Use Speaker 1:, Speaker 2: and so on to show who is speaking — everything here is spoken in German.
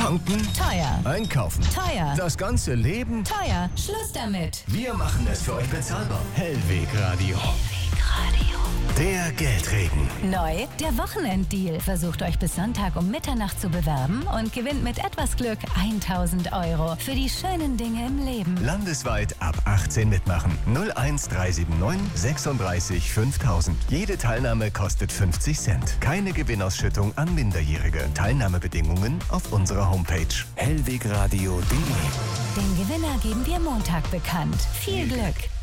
Speaker 1: Tanken?
Speaker 2: Teuer.
Speaker 1: Einkaufen?
Speaker 2: Teuer.
Speaker 1: Das ganze Leben?
Speaker 2: Teuer. Schluss damit.
Speaker 1: Wir machen es für euch bezahlbar. Hellweg Radio.
Speaker 2: Radio.
Speaker 1: Der Geldregen.
Speaker 2: Neu, der Wochenenddeal. Versucht euch bis Sonntag um Mitternacht zu bewerben und gewinnt mit etwas Glück 1.000 € für die schönen Dinge im Leben.
Speaker 1: Landesweit ab 18 mitmachen. 01379 36 5000. Jede Teilnahme kostet 50 Cent. Keine Gewinnausschüttung an Minderjährige. Teilnahmebedingungen auf unserer Homepage hellwegradio.de.
Speaker 2: Den Gewinner geben wir Montag bekannt. Viel Glück!